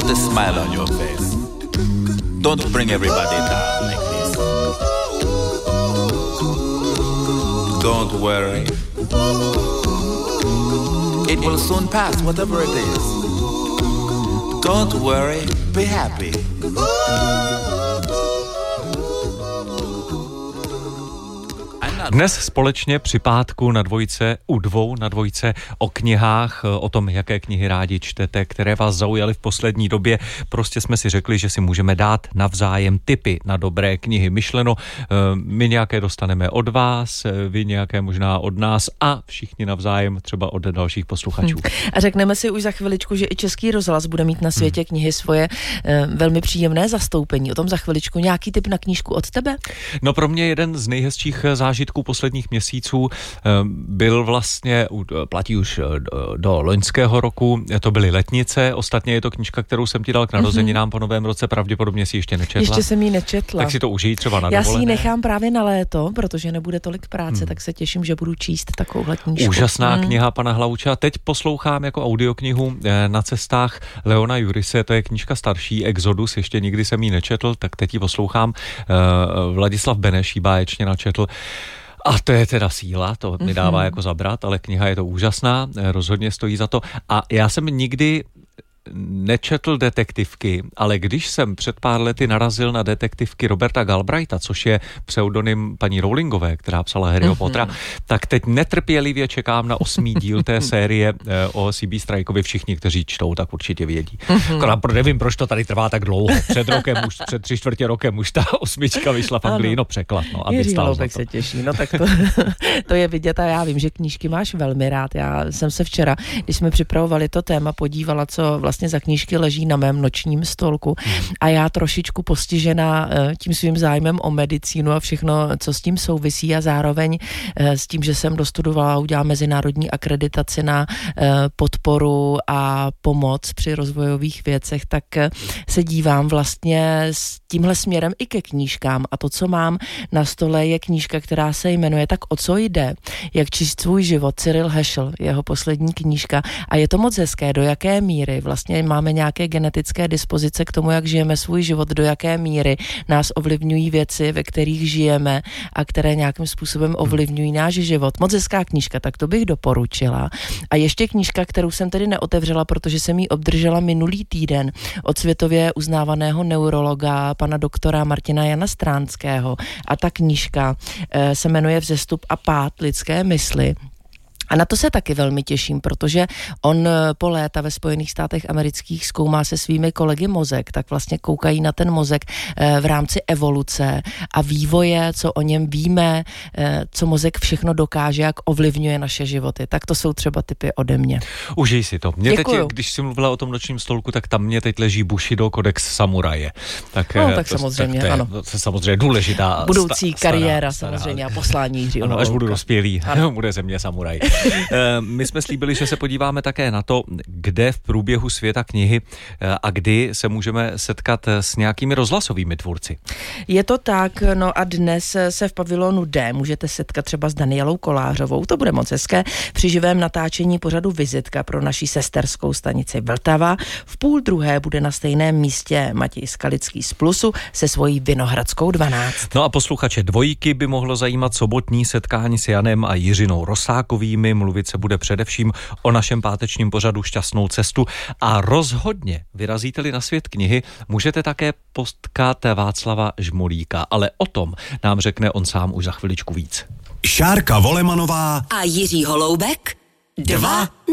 a smile on your face. Don't bring everybody down like this. Don't worry. It will soon pass, whatever it is. Don't worry, be happy. Dnes společně při pátku na dvojce, u dvou na dvojce o knihách, o tom, jaké knihy rádi čtete, které vás zaujaly v poslední době. Prostě jsme si řekli, že si můžeme dát navzájem tipy na dobré knihy. Myšleno, my nějaké dostaneme od vás, vy nějaké možná od nás a všichni navzájem třeba od dalších posluchačů. A řekneme si už za chviličku, že i Český rozhlas bude mít na světě knihy svoje velmi příjemné zastoupení. O tom za chviličku. Nějaký tip na knížku od tebe? No pro mě jeden z nejhezčích zážitků posledních měsíců byl vlastně, platí už do loňského roku, to byly Letnice, ostatně je to knížka, kterou jsem ti dal k narozeninám po novém roce, pravděpodobně si ještě nečetla. Ještě jsem ji nečetla. Tak si to užij třeba na Já dovolené. si ji nechám právě na léto, protože nebude tolik práce, tak se těším, že budu číst takovouhle knížku. Úžasná kniha pana Hlauča. Teď poslouchám jako audioknihu Na cestách Leona Jurise, to je knížka starší, Exodus, ještě nikdy jsem ji nečetl, tak teď ji poslouchám. Vladislav Beneš ji báječně načetl. A to je teda síla, to mi dává jako zabrat, ale kniha je to úžasná, rozhodně stojí za to. A já jsem nikdy nečetl detektivky, ale když jsem před pár lety narazil na detektivky Roberta Galbraitha, což je pseudonym paní Rowlingové, která psala Harryho Pottera, tak teď netrpělivě čekám na 8. díl té série o C.B. Strikeovi. Všichni, kteří čtou, tak určitě vědí. Nevím, proč to tady trvá tak dlouho. Před 3/4 rokem už ta 8 vyšla v Anglii, no překlad. No, Jiří Holoubek se těší, no tak to je vidět a já vím, že knížky máš velmi rád. Já jsem se včera, když jsme připravovali to téma, podívala, co vlastně za knížky leží na mém nočním stolku a já trošičku postižená tím svým zájmem o medicínu a všechno, co s tím souvisí a zároveň s tím, že jsem dostudovala a udělala mezinárodní akreditaci na podporu a pomoc při rozvojových věcech, tak se dívám vlastně s tímhle směrem i ke knížkám a to, co mám na stole, je knížka, která se jmenuje Tak o co jde? Jak číst svůj život, Cyril Heschel, jeho poslední knížka a je to moc hezké, do jaké míry vlastně máme nějaké genetické dispozice k tomu, jak žijeme svůj život, do jaké míry nás ovlivňují věci, ve kterých žijeme a které nějakým způsobem ovlivňují náš život. Moc hezká knížka, tak to bych doporučila. A ještě knížka, kterou jsem tedy neotevřela, protože jsem ji obdržela minulý týden od světově uznávaného neurologa, pana doktora Martina Jana Stránského. A ta knížka se jmenuje Vzestup a pád lidské mysli. A na to se taky velmi těším, protože on po léta ve Spojených státech amerických zkoumá se svými kolegy mozek, tak vlastně koukají na ten mozek v rámci evoluce a vývoje, co o něm víme, co mozek všechno dokáže, jak ovlivňuje naše životy. Tak to jsou třeba tipy ode mě. Užij si to. Mě teď, když jsi mluvila o tom nočním stolku, tak tam mě teď leží Bushido Kodex samuraje. Tak samozřejmě, ano. To je samozřejmě důležitá budoucí kariéra samozřejmě a poslání Jiřího Holoubka. Až budu dospělý, bude ze mě samuraj. My jsme slíbili, že se podíváme také na to, kde v průběhu světa knihy a kdy se můžeme setkat s nějakými rozhlasovými tvůrci. Je to tak, no a dnes se v pavilonu D můžete setkat třeba s Danielou Kolářovou, to bude moc hezké, při živém natáčení pořadu Vizitka pro naší sesterskou stanici Vltava. V 12:30 bude na stejném místě Matěj Skalický z Plusu se svojí Vinohradskou 12. No a posluchače Dvojky by mohlo zajímat sobotní setkání s Janem a Jiřinou Rosákovými. Mluvit se bude především o našem pátečním pořadu Šťastnou cestu a rozhodně vyrazíte-li na svět knihy, můžete také potkat Václava Žmolíka, ale o tom nám řekne on sám už za chviličku víc. Šárka Volemanová a Jiří Holoubek 2